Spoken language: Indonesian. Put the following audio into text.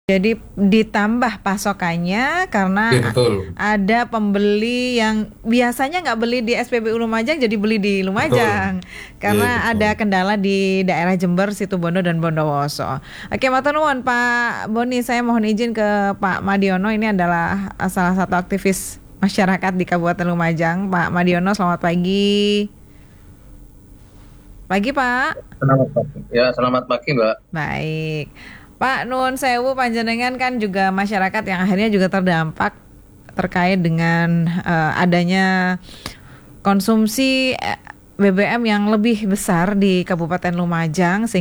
Jadi ditambah pasokannya karena Iya, betul. ada pembeli yang biasanya nggak beli di SPBU Lumajang jadi beli di Betul. Lumajang Iya, karena betul. ada kendala di daerah Jember, Situbondo dan Bondowoso. Oke, matur nuwun Pak Boni, saya mohon izin ke Pak Madiono, ini adalah salah satu aktivis masyarakat di Kabupaten Lumajang. Pak Madiono, selamat pagi. Pagi Pak. Selamat pagi. Ya, selamat pagi, Mbak. Baik. Pak Nun Sewu, panjenengan kan juga masyarakat yang akhirnya juga terdampak terkait dengan adanya konsumsi BBM yang lebih besar di Kabupaten Lumajang.